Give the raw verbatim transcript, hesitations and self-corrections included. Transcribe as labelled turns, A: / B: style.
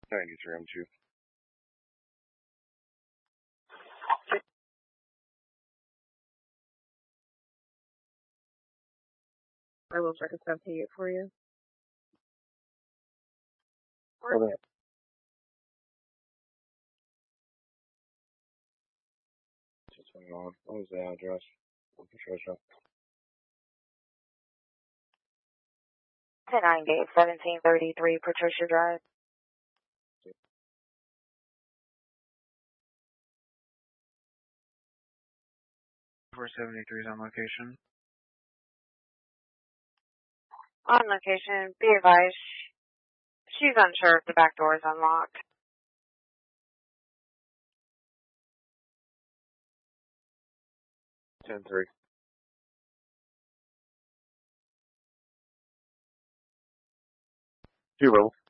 A: ninety-three M two.
B: I will check a seventy-eight for you.
A: Okay. What's going on? What was the address? Patricia.
C: ten ninety-eight, seventeen thirty-three Patricia Drive.
D: four seventy-three is on location.
C: On location, be advised, she's unsure if the back door is unlocked.
A: ten three. Two level.